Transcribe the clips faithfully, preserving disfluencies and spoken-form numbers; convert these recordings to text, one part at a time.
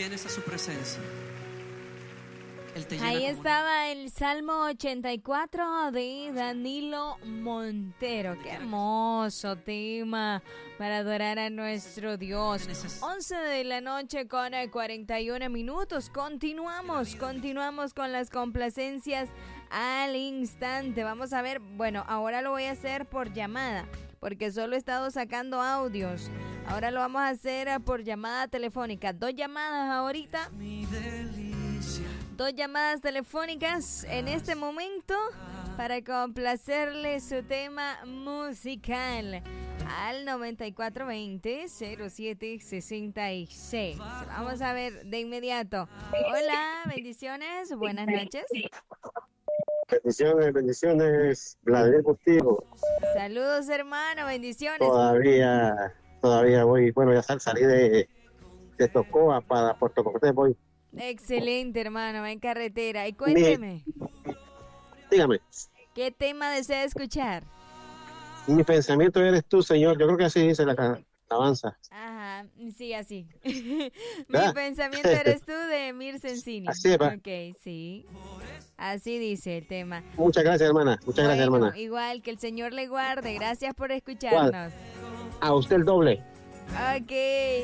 vienes a su presencia, Él te llena. Ahí como estaba el Salmo ochenta y cuatro de Danilo Montero. Qué hermoso tema para adorar a nuestro Dios. once de la noche con cuarenta y uno minutos. Continuamos, continuamos con las complacencias al instante. Vamos a ver, bueno, ahora lo voy a hacer por llamada, porque solo he estado sacando audios. Ahora lo vamos a hacer por llamada telefónica. Dos llamadas ahorita. Dos llamadas telefónicas en este momento para complacerle su tema musical al noventa y cuatro veinte cero siete sesenta y seis. Vamos a ver de inmediato. Hola, bendiciones, buenas noches. Bendiciones, bendiciones, Vladimir Postigo. Saludos, hermano, bendiciones. Todavía, todavía voy, bueno, ya sal, salí de, de Tocoa para Puerto Cortés, voy. Excelente, hermano, va en carretera. Y cuénteme. Mi, dígame. ¿Qué tema desea escuchar? Mi pensamiento eres tú, Señor. Yo creo que así dice la alabanza. Ajá, sí, así. Mi ¿Ah? pensamiento eres tú de Mir Sensini. Así va. Ok, sí. Así dice el tema. Muchas gracias, hermana. Muchas bueno, gracias, hermana. Igual, que el Señor le guarde. Gracias por escucharnos. ¿Cuál? A usted el doble. Ok,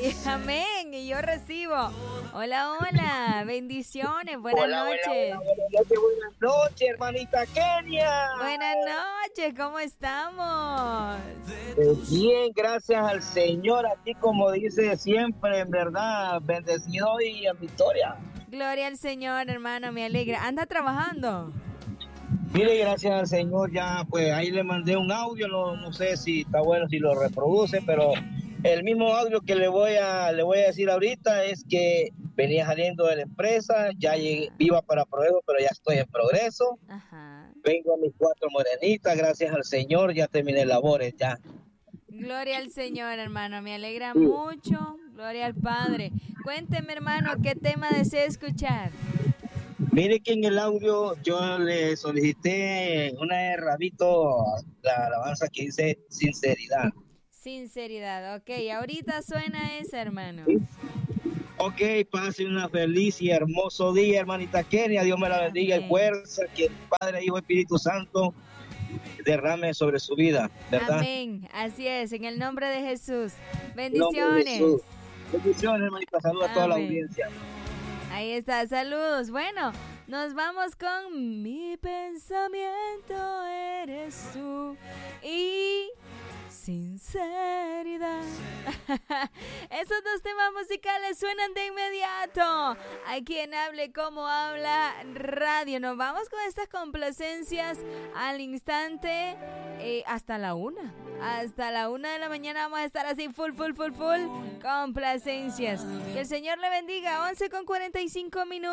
amén, y yo recibo. Hola, hola, bendiciones, buenas hola, noches. Hola, hola, buenas noches, buenas noches, hermanita Kenia. Buenas noches, ¿cómo estamos? Eh, bien, gracias al Señor, así como dice siempre, en verdad, bendecido y en victoria. Gloria al Señor, hermano, me alegra. ¿Anda trabajando? Mire, gracias al Señor, ya, pues ahí le mandé un audio, no, no sé si está bueno, si lo reproduce, pero el mismo audio que le voy a le voy a decir ahorita es que venía saliendo de la empresa, ya llegué, iba para Progreso, pero ya estoy en Progreso. Ajá. Vengo a mis cuatro morenitas, gracias al Señor, ya terminé labores, ya. Gloria al Señor, hermano, me alegra sí. mucho, gloria al Padre. Cuénteme, hermano, ¿qué tema desea escuchar? Mire que en el audio yo le solicité una de Rabito, la alabanza que dice sinceridad. Sinceridad, ok, ahorita suena esa, hermano. ¿Sí? Ok, pase una feliz y hermoso día, hermanita Kenia, Dios me la bendiga y fuerza, que el Padre, Hijo, Espíritu Santo derrame sobre su vida, ¿verdad? Amén, así es, en el nombre de Jesús. Bendiciones. De Jesús. Bendiciones, hermanita, saludos a toda la audiencia. Ahí está, saludos. Bueno, nos vamos con Mi pensamiento eres tú y sinceridad. Esos dos temas musicales suenan de inmediato. Hay quien hable como habla radio. Nos vamos con estas complacencias al instante eh, hasta la una. Hasta la una de la mañana vamos a estar así full, full, full, full complacencias. Que el Señor le bendiga. once con cuarenta y cinco minutos.